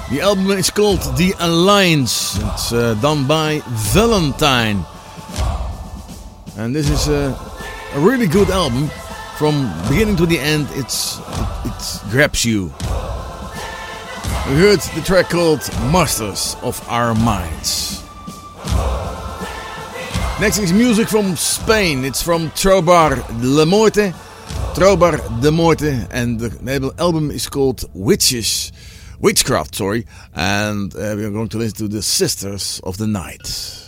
The album is called The Alliance. It's done by Valentine. And this is a really good album. From beginning to the end, it grabs you. We heard the track called Masters of Our Minds. Next is music from Spain. It's from Trobar de Morte. And the album is called Witchcraft, and we are going to listen to the Sisters of the Night.